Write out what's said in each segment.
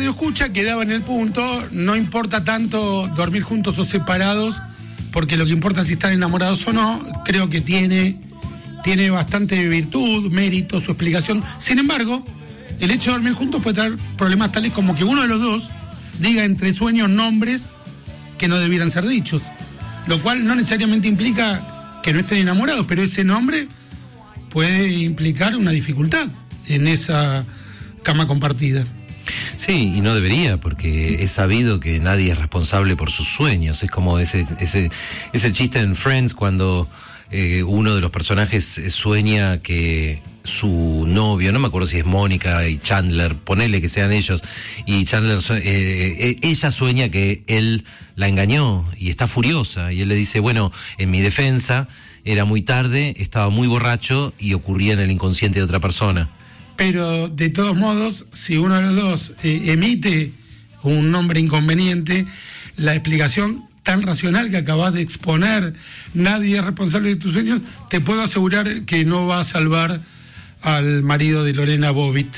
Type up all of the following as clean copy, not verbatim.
radio escucha quedaba en el punto, no importa tanto dormir juntos o separados, porque lo que importa es si están enamorados o no. Creo que tiene bastante virtud, mérito, su explicación. Sin embargo, el hecho de dormir juntos puede traer problemas tales como que uno de los dos diga entre sueños nombres que no debieran ser dichos, lo cual no necesariamente implica que no estén enamorados, pero ese nombre puede implicar una dificultad en esa cama compartida. Sí, y no debería, porque es sabido que nadie es responsable por sus sueños. Es como ese chiste en Friends cuando uno de los personajes sueña que su novio, no me acuerdo si es Mónica y Chandler, ponele que sean ellos, y Chandler, ella sueña que él la engañó y está furiosa, y él le dice, bueno, en mi defensa, era muy tarde, estaba muy borracho y ocurría en el inconsciente de otra persona. Pero de todos modos, si uno de los dos emite un nombre inconveniente, la explicación tan racional que acabas de exponer, nadie es responsable de tus sueños, te puedo asegurar que no va a salvar al marido de Lorena Bobbitt.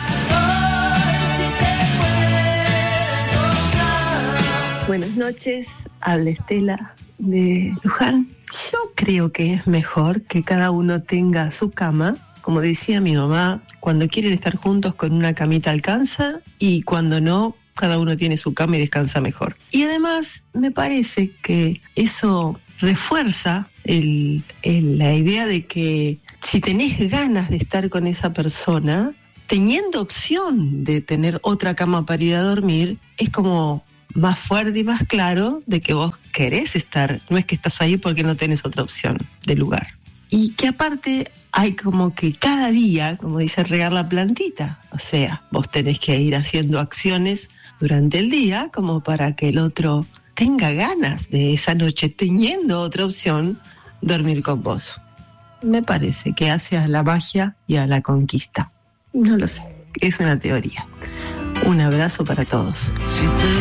Buenas noches, habla Estela de Luján. Yo creo que es mejor que cada uno tenga su cama. Como decía mi mamá, cuando quieren estar juntos con una camita alcanza, y cuando no, cada uno tiene su cama y descansa mejor. Y además me parece que eso refuerza la idea de que si tenés ganas de estar con esa persona, teniendo opción de tener otra cama para ir a dormir, es como más fuerte y más claro de que vos querés estar, no es que estás ahí porque no tenés otra opción de lugar. Y que aparte hay como que cada día, como dice, regar la plantita. O sea, vos tenés que ir haciendo acciones durante el día como para que el otro tenga ganas de esa noche, teniendo otra opción, dormir con vos. Me parece que hace a la magia y a la conquista. No lo sé, es una teoría. Un abrazo para todos.